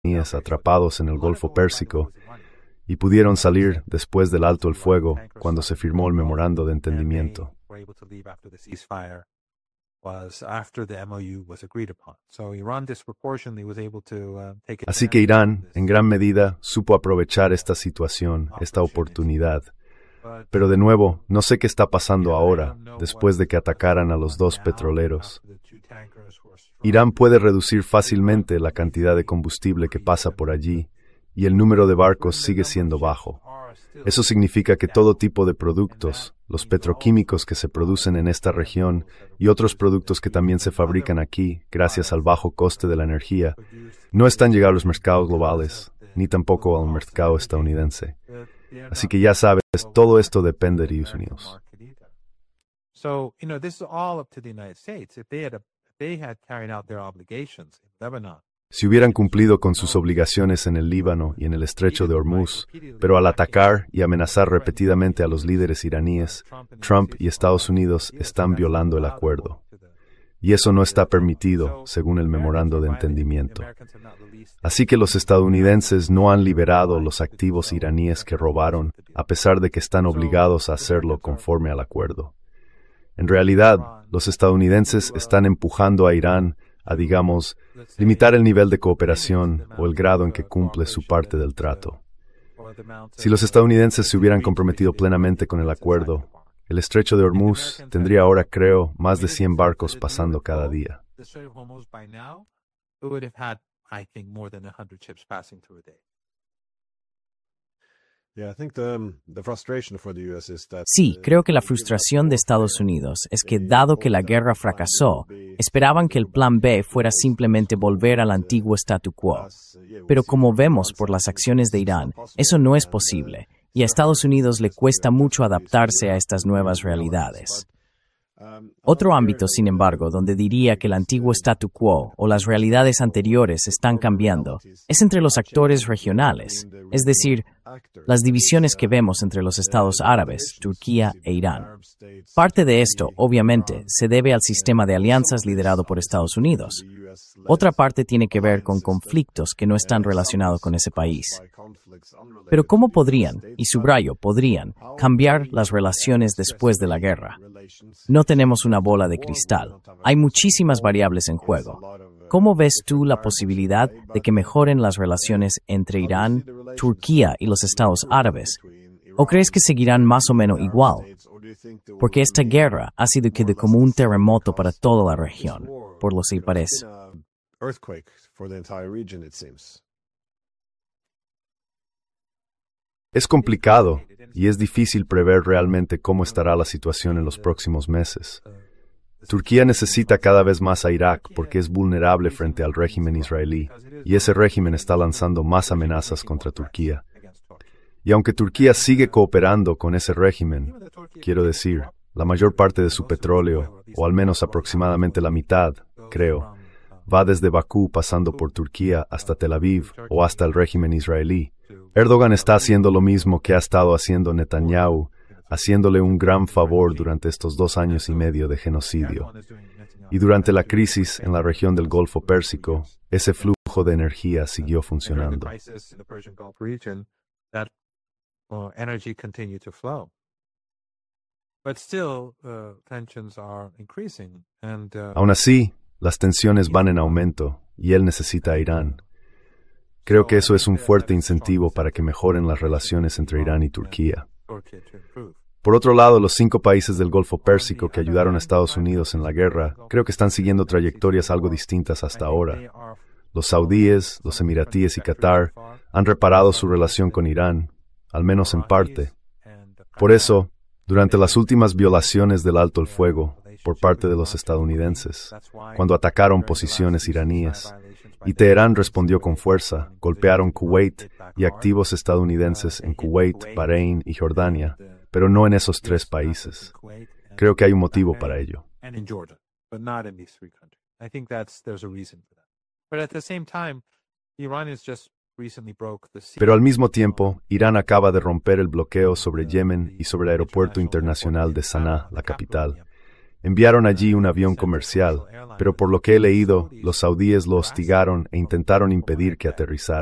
iraníes atrapados en el Golfo Pérsico y pudieron salir después del alto el fuego cuando se firmó el memorando de entendimiento. Así que Irán, en gran medida, supo aprovechar esta situación, esta oportunidad. Pero de nuevo, no sé qué está pasando ahora, después de que atacaran a los dos petroleros. Irán puede reducir fácilmente la cantidad de combustible que pasa por allí, y el número de barcos sigue siendo bajo. Eso significa que todo tipo de productos, los petroquímicos que se producen en esta región y otros productos que también se fabrican aquí, gracias al bajo coste de la energía, no están llegando a los mercados globales, ni tampoco al mercado estadounidense. Así que ya sabes, todo esto depende de Estados Unidos. Si hubieran cumplido con sus obligaciones en el Líbano y en el estrecho de Hormuz, pero al atacar y amenazar repetidamente a los líderes iraníes, Trump y Estados Unidos están violando el acuerdo. Y eso no está permitido, según el memorando de entendimiento. Así que los estadounidenses no han liberado los activos iraníes que robaron, a pesar de que están obligados a hacerlo conforme al acuerdo. En realidad, los estadounidenses están empujando a Irán a, digamos, limitar el nivel de cooperación o el grado en que cumple su parte del trato. Si los estadounidenses se hubieran comprometido plenamente con el acuerdo, el estrecho de Hormuz tendría ahora, creo, más de 100 barcos pasando cada día. Sí, creo que la frustración de Estados Unidos es que, dado que la guerra fracasó, esperaban que el plan B fuera simplemente volver al antiguo statu quo. Pero como vemos por las acciones de Irán, eso no es posible, y a Estados Unidos le cuesta mucho adaptarse a estas nuevas realidades. Otro ámbito, sin embargo, donde diría que el antiguo statu quo o las realidades anteriores están cambiando, es entre los actores regionales, es decir, las divisiones que vemos entre los estados árabes, Turquía e Irán. Parte de esto, obviamente, se debe al sistema de alianzas liderado por Estados Unidos. Otra parte tiene que ver con conflictos que no están relacionados con ese país. Pero ¿cómo podrían, y subrayo, podrían, cambiar las relaciones después de la guerra? No tenemos una bola de cristal. Hay muchísimas variables en juego. ¿Cómo ves tú la posibilidad de que mejoren las relaciones entre Irán, Turquía y los estados árabes? ¿O crees que seguirán más o menos igual? Porque esta guerra ha sido como un terremoto para toda la región, por lo que parece. Es complicado y es difícil prever realmente cómo estará la situación en los próximos meses. Turquía necesita cada vez más a Irak porque es vulnerable frente al régimen israelí, y ese régimen está lanzando más amenazas contra Turquía. Y aunque Turquía sigue cooperando con ese régimen, quiero decir, la mayor parte de su petróleo, o al menos aproximadamente la mitad, creo, va desde Bakú pasando por Turquía hasta Tel Aviv o hasta el régimen israelí. Erdogan está haciendo lo mismo que ha estado haciendo Netanyahu, haciéndole un gran favor durante estos 2 años y medio de genocidio. Y durante la crisis en la región del Golfo Pérsico, ese flujo de energía siguió funcionando. Aún así, las tensiones van en aumento y él necesita a Irán. Creo que eso es un fuerte incentivo para que mejoren las relaciones entre Irán y Turquía. Por otro lado, los 5 países del Golfo Pérsico que ayudaron a Estados Unidos en la guerra, creo que están siguiendo trayectorias algo distintas hasta ahora. Los saudíes, los emiratíes y Qatar han reparado su relación con Irán, al menos en parte. Por eso, durante las últimas violaciones del alto el fuego por parte de los estadounidenses, cuando atacaron posiciones iraníes, y Teherán respondió con fuerza, golpearon Kuwait y activos estadounidenses en Kuwait, Bahrein y Jordania, pero no en esos 3 países. Creo que hay un motivo para ello. Pero al mismo tiempo, Irán acaba de romper el bloqueo sobre Yemen y sobre el aeropuerto internacional de Saná, la capital. Enviaron allí un avión comercial, pero por lo que he leído, los saudíes lo hostigaron e intentaron impedir que aterrizara.